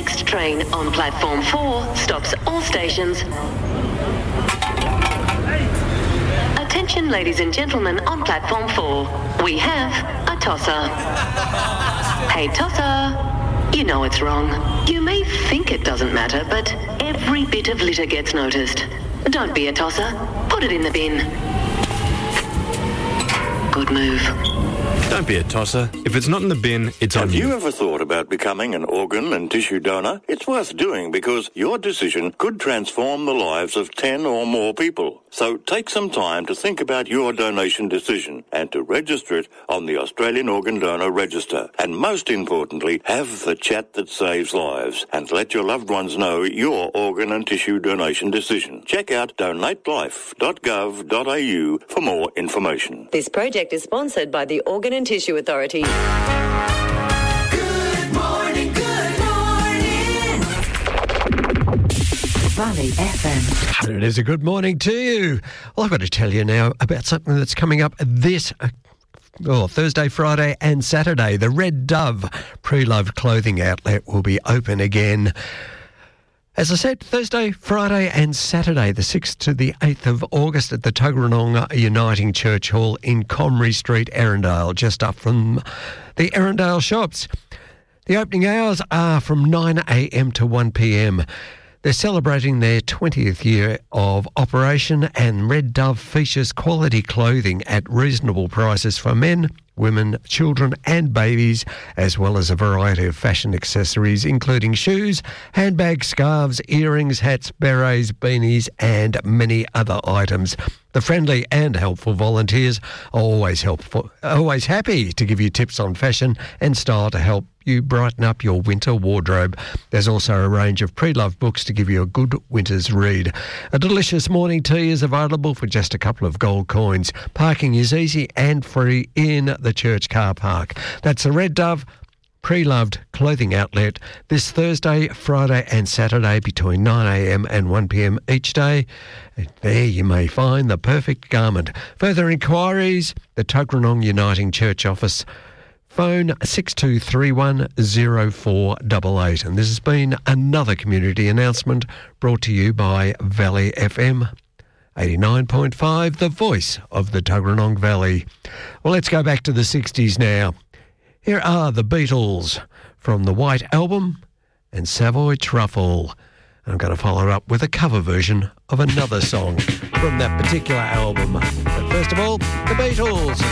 next train on platform 4 stops all stations. Attention, ladies and gentlemen, on platform 4. We have a tosser. Hey, tosser. You know it's wrong. You may think it doesn't matter, but every bit of litter gets noticed. Don't be a tosser. Put it in the bin. Good move. Don't be a tosser. If it's not in the bin, it's on you. Have you ever thought about becoming an organ and tissue donor? It's worth doing because your decision could transform the lives of 10 or more people. So take some time to think about your donation decision and to register it on the Australian Organ Donor Register. And most importantly, have the chat that saves lives and let your loved ones know your organ and tissue donation decision. Check out donatelife.gov.au for more information. This project is sponsored by the Organ and Tissue Authority. Good morning, good morning. Valley FM. It is a good morning to you. Well, I've got to tell you now about something that's coming up this Thursday, Friday and Saturday. The Red Dove pre-loved clothing outlet will be open again. As I said, Thursday, Friday and Saturday, the 6th to the 8th of August at the Tuggeranong Uniting Church Hall in Comrie Street, Erindale, just up from the Erindale shops. The opening hours are from 9 a.m. to 1 p.m. They're celebrating their 20th year of operation, and Red Dove features quality clothing at reasonable prices for men, women, children and babies, as well as a variety of fashion accessories, including shoes, handbags, scarves, earrings, hats, berets, beanies and many other items. The friendly and helpful volunteers are always happy to give you tips on fashion and style to help you brighten up your winter wardrobe. There's also a range of pre-loved books to give you a good winter's read. A delicious morning tea is available for just a couple of gold coins. Parking is easy and free in the church car park. That's the Red Dove pre-loved clothing outlet this Thursday, Friday and Saturday between 9 a.m. and 1 p.m. each day. There you may find the perfect garment. Further inquiries, the Tuggeranong Uniting Church office, phone 6231 0488. And this has been another community announcement brought to you by Valley FM 89.5, the voice of the Tuggeranong Valley. Well, let's go back to the 60s now. Here are the Beatles from the White Album and Savoy Truffle. I'm going to follow it up with a cover version of another song from that particular album. But first of all, the Beatles.